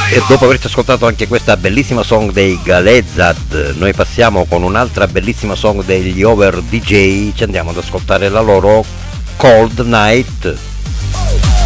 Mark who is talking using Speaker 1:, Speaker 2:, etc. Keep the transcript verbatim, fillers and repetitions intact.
Speaker 1: E dopo averci ascoltato anche questa bellissima song dei Galezad, noi passiamo con un'altra bellissima song degli Over D J, ci andiamo ad ascoltare la loro Cold Night.